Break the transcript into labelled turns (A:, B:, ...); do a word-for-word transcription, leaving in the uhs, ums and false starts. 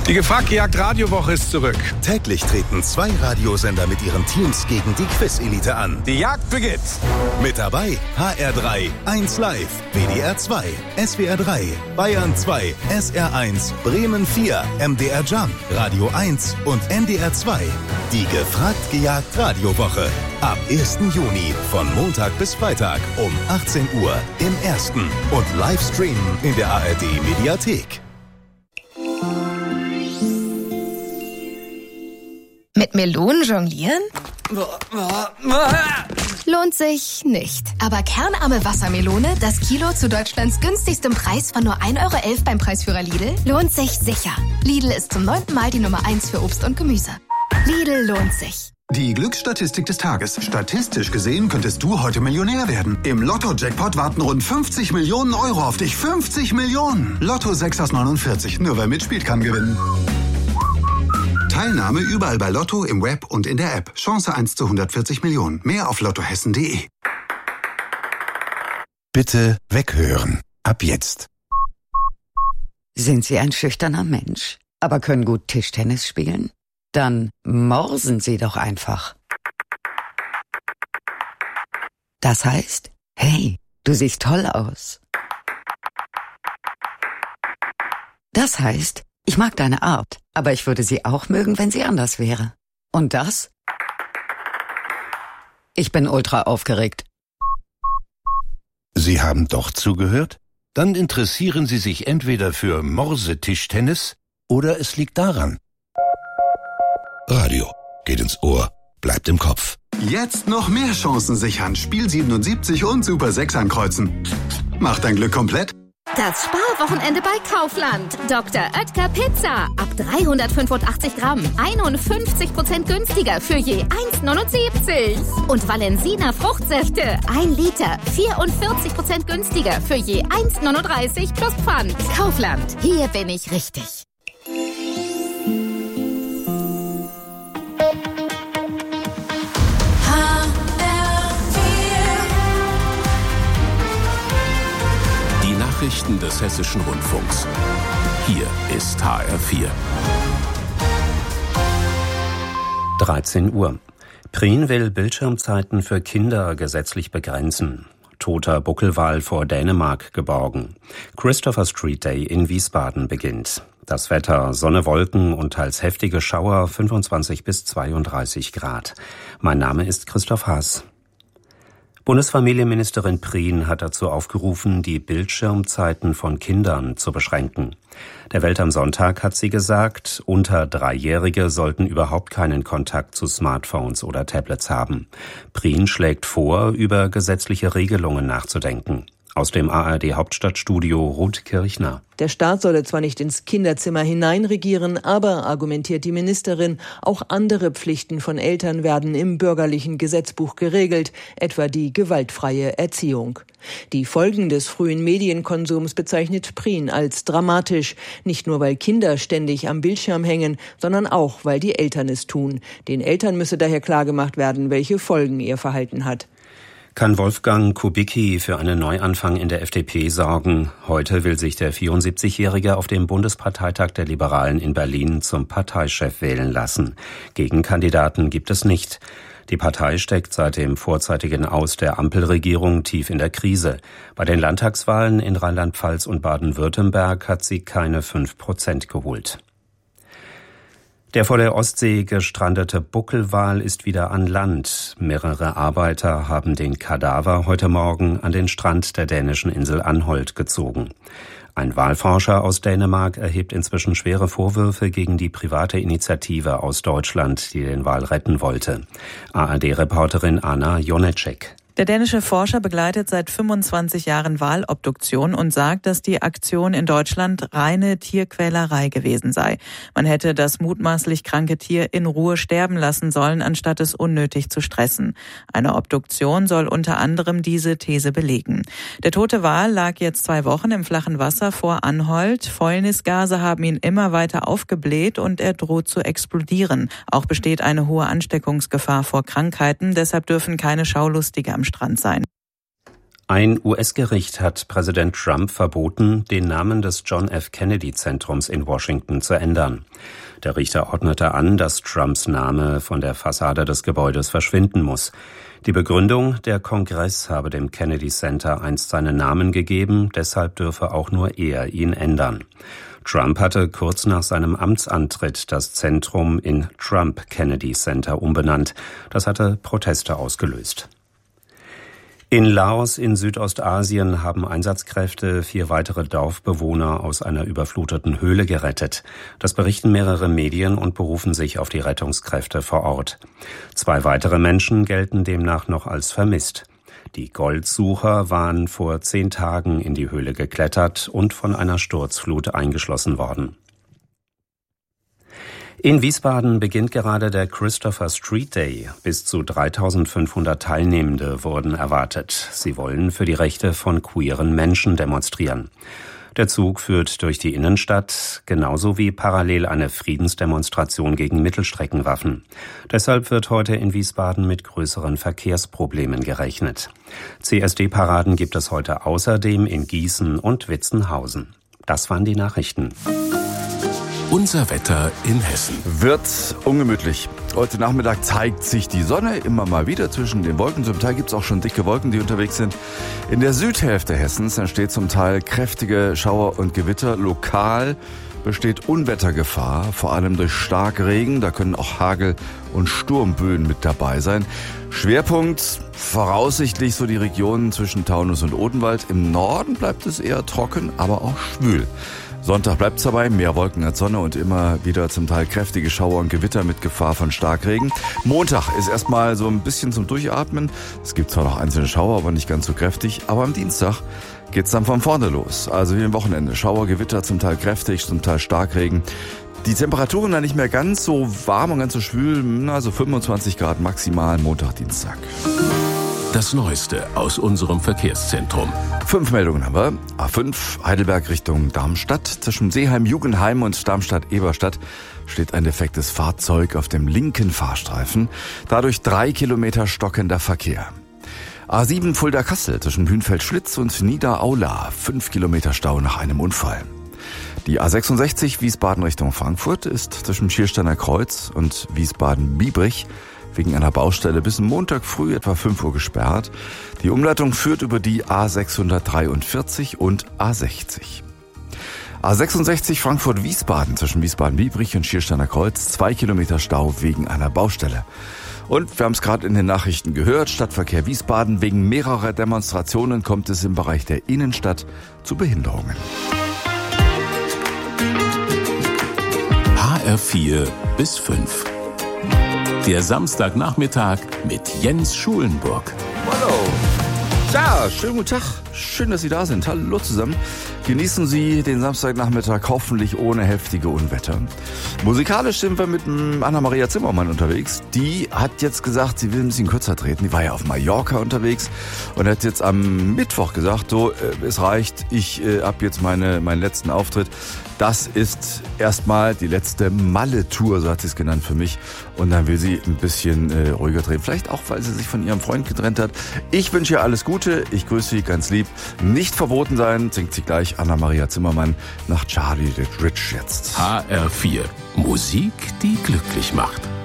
A: Die Gefragt-Gejagt-Radiowoche ist zurück.
B: Täglich treten zwei Radiosender mit ihren Teams gegen die Quiz-Elite an.
A: Die Jagd beginnt.
B: Mit dabei H R drei, eins Live, W D R zwei, S W R drei, Bayern zwei, S R eins, Bremen vier, M D R Jump, Radio eins und N D R zwei. Die Gefragt-Gejagt-Radiowoche. Ab ersten Juni von Montag bis Freitag um achtzehn Uhr im Ersten und Livestream in der A R D-Mediathek.
C: Mit Melonen jonglieren? Lohnt sich nicht. Aber kernarme Wassermelone, das Kilo zu Deutschlands günstigstem Preis von nur ein Euro elf beim Preisführer Lidl, lohnt sich sicher. Lidl ist zum neunten Mal die Nummer eins für Obst und Gemüse. Lidl lohnt sich.
D: Die Glücksstatistik des Tages. Statistisch gesehen könntest du heute Millionär werden. Im Lotto-Jackpot warten rund fünfzig Millionen Euro auf dich. fünfzig Millionen! Lotto sechs aus neunundvierzig. Nur wer mitspielt, kann gewinnen. Teilnahme überall bei Lotto, im Web und in der App. Chance eins zu hundertvierzig Millionen. Mehr auf lottohessen punkt de.
B: Bitte weghören. Ab jetzt.
E: Sind Sie ein schüchterner Mensch, aber können gut Tischtennis spielen? Dann morsen Sie doch einfach. Das heißt, hey, du siehst toll aus. Das heißt, ich mag deine Art, aber ich würde sie auch mögen, wenn sie anders wäre. Und das? Ich bin ultra aufgeregt.
B: Sie haben doch zugehört? Dann interessieren Sie sich entweder für Morsetischtennis oder es liegt daran. Radio geht ins Ohr, bleibt im Kopf.
D: Jetzt noch mehr Chancen sichern. Spiel siebenundsiebzig und Super sechs ankreuzen. Macht dein Glück komplett.
F: Das Sparwochenende bei Kaufland. Doktor Oetker Pizza. Ab dreihundertfünfundachtzig Gramm. einundfünfzig Prozent günstiger für je eins neunundsiebzig. Und Valensina Fruchtsäfte. ein Liter. vierundvierzig Prozent günstiger für je eins neununddreißig plus Pfand. Kaufland. Hier bin ich richtig.
G: Nachrichten des Hessischen Rundfunks. Hier ist H R vier.
H: dreizehn Uhr. Prien will Bildschirmzeiten für Kinder gesetzlich begrenzen. Toter Buckelwal vor Dänemark geborgen. Christopher Street Day in Wiesbaden beginnt. Das Wetter: Sonne, Wolken und teils heftige Schauer, fünfundzwanzig bis zweiunddreißig Grad. Mein Name ist Christoph Haas. Bundesfamilienministerin Prien hat dazu aufgerufen, die Bildschirmzeiten von Kindern zu beschränken. Der Welt am Sonntag hat sie gesagt, unter Dreijährige sollten überhaupt keinen Kontakt zu Smartphones oder Tablets haben. Prien schlägt vor, über gesetzliche Regelungen nachzudenken. Aus dem A R D-Hauptstadtstudio Ruth Kirchner.
I: Der Staat solle zwar nicht ins Kinderzimmer hineinregieren, aber, argumentiert die Ministerin, auch andere Pflichten von Eltern werden im bürgerlichen Gesetzbuch geregelt, etwa die gewaltfreie Erziehung. Die Folgen des frühen Medienkonsums bezeichnet Prien als dramatisch, nicht nur weil Kinder ständig am Bildschirm hängen, sondern auch, weil die Eltern es tun. Den Eltern müsse daher klargemacht werden, welche Folgen ihr Verhalten hat.
H: Kann Wolfgang Kubicki für einen Neuanfang in der F D P sorgen? Heute will sich der vierundsiebzigjährige auf dem Bundesparteitag der Liberalen in Berlin zum Parteichef wählen lassen. Gegenkandidaten gibt es nicht. Die Partei steckt seit dem vorzeitigen Aus der Ampelregierung tief in der Krise. Bei den Landtagswahlen in Rheinland-Pfalz und Baden-Württemberg hat sie keine fünf Prozent geholt. Der vor der Ostsee gestrandete Buckelwal ist wieder an Land. Mehrere Arbeiter haben den Kadaver heute Morgen an den Strand der dänischen Insel Anholt gezogen. Ein Walforscher aus Dänemark erhebt inzwischen schwere Vorwürfe gegen die private Initiative aus Deutschland, die den Wal retten wollte. A R D-Reporterin Anna Jonecek.
J: Der dänische Forscher begleitet seit fünfundzwanzig Jahren Walobduktion und sagt, dass die Aktion in Deutschland reine Tierquälerei gewesen sei. Man hätte das mutmaßlich kranke Tier in Ruhe sterben lassen sollen, anstatt es unnötig zu stressen. Eine Obduktion soll unter anderem diese These belegen. Der tote Wal lag jetzt zwei Wochen im flachen Wasser vor Anholt. Fäulnisgase haben ihn immer weiter aufgebläht und er droht zu explodieren. Auch besteht eine hohe Ansteckungsgefahr vor Krankheiten, deshalb dürfen keine Schaulustige am Strand sein.
H: Ein U S-Gericht hat Präsident Trump verboten, den Namen des John F. Kennedy-Zentrums in Washington zu ändern. Der Richter ordnete an, dass Trumps Name von der Fassade des Gebäudes verschwinden muss. Die Begründung, der Kongress habe dem Kennedy Center einst seinen Namen gegeben, deshalb dürfe auch nur er ihn ändern. Trump hatte kurz nach seinem Amtsantritt das Zentrum in Trump Kennedy Center umbenannt. Das hatte Proteste ausgelöst. In Laos in Südostasien haben Einsatzkräfte vier weitere Dorfbewohner aus einer überfluteten Höhle gerettet. Das berichten mehrere Medien und berufen sich auf die Rettungskräfte vor Ort. Zwei weitere Menschen gelten demnach noch als vermisst. Die Goldsucher waren vor zehn Tagen in die Höhle geklettert und von einer Sturzflut eingeschlossen worden. In Wiesbaden beginnt gerade der Christopher Street Day. Bis zu dreitausendfünfhundert Teilnehmende wurden erwartet. Sie wollen für die Rechte von queeren Menschen demonstrieren. Der Zug führt durch die Innenstadt, genauso wie parallel eine Friedensdemonstration gegen Mittelstreckenwaffen. Deshalb wird heute in Wiesbaden mit größeren Verkehrsproblemen gerechnet. C S D-Paraden gibt es heute außerdem in Gießen und Witzenhausen. Das waren die Nachrichten.
G: Unser Wetter in Hessen.
K: Wird ungemütlich. Heute Nachmittag zeigt sich die Sonne immer mal wieder zwischen den Wolken. Zum Teil gibt es auch schon dicke Wolken, die unterwegs sind. In der Südhälfte Hessens entsteht zum Teil kräftige Schauer und Gewitter. Lokal besteht Unwettergefahr, vor allem durch Starkregen. Da können auch Hagel- und Sturmböen mit dabei sein. Schwerpunkt voraussichtlich so die Regionen zwischen Taunus und Odenwald. Im Norden bleibt es eher trocken, aber auch schwül. Sonntag bleibt's dabei, mehr Wolken als Sonne und immer wieder zum Teil kräftige Schauer und Gewitter mit Gefahr von Starkregen. Montag ist erstmal so ein bisschen zum Durchatmen. Es gibt zwar noch einzelne Schauer, aber nicht ganz so kräftig. Aber am Dienstag geht's dann von vorne los. Also wie am Wochenende. Schauer, Gewitter, zum Teil kräftig, zum Teil Starkregen. Die Temperaturen dann nicht mehr ganz so warm und ganz so schwül. Also fünfundzwanzig Grad maximal Montag, Dienstag.
G: Das Neueste aus unserem Verkehrszentrum.
K: Fünf Meldungen haben wir. A fünf Heidelberg Richtung Darmstadt. Zwischen Seeheim-Jugendheim und Darmstadt-Eberstadt steht ein defektes Fahrzeug auf dem linken Fahrstreifen. Dadurch drei Kilometer stockender Verkehr. A sieben Fulda-Kassel zwischen Hünfeld-Schlitz und Niederaula. Fünf Kilometer Stau nach einem Unfall. Die A sechsundsechzig Wiesbaden Richtung Frankfurt ist zwischen Schiersteiner Kreuz und Wiesbaden-Biebrich wegen einer Baustelle bis Montag früh etwa fünf Uhr gesperrt. Die Umleitung führt über die A sechshundertdreiundvierzig und A sechzig. A sechsundsechzig Frankfurt-Wiesbaden zwischen Wiesbaden-Biebrich und Schiersteiner Kreuz, zwei Kilometer Stau wegen einer Baustelle. Und wir haben es gerade in den Nachrichten gehört, Stadtverkehr Wiesbaden, wegen mehrerer Demonstrationen kommt es im Bereich der Innenstadt zu Behinderungen.
G: H R vier bis fünf. Der Samstagnachmittag mit Jens Schulenburg.
K: Hallo. Ja, schönen guten Tag. Schön, dass Sie da sind. Hallo zusammen. Genießen Sie den Samstagnachmittag hoffentlich ohne heftige Unwetter. Musikalisch sind wir mit Anna-Maria Zimmermann unterwegs. Die hat jetzt gesagt, sie will ein bisschen kürzer treten. Die war ja auf Mallorca unterwegs und hat jetzt am Mittwoch gesagt, so, es reicht, ich äh, hab jetzt meine, meinen letzten Auftritt. Das ist erstmal die letzte Malle-Tour, so hat sie es genannt für mich. Und dann will sie ein bisschen äh, ruhiger drehen. Vielleicht auch, weil sie sich von ihrem Freund getrennt hat. Ich wünsche ihr alles Gute. Ich grüße Sie ganz lieb. Nicht verboten sein, singt sie gleich Anna-Maria Zimmermann nach Charlie the Rich jetzt.
G: H R vier. Musik, die glücklich macht.